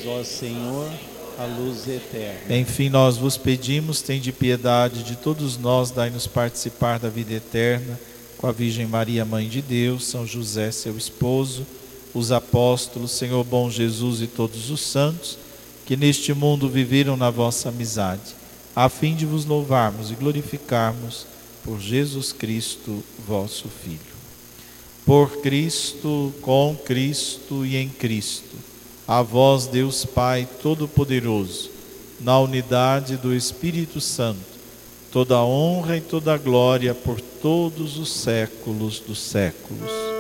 ó Senhor, a luz eterna. Enfim, nós vos pedimos, tende piedade de todos nós, dai-nos participar da vida eterna, com a Virgem Maria, Mãe de Deus, São José, seu esposo, os apóstolos, Senhor bom Jesus e todos os santos, que neste mundo viveram na vossa amizade, a fim de vos louvarmos e glorificarmos por Jesus Cristo, vosso Filho. Por Cristo, com Cristo e em Cristo, a vós, Deus Pai Todo-Poderoso, na unidade do Espírito Santo, toda a honra e toda a glória por todos os séculos dos séculos.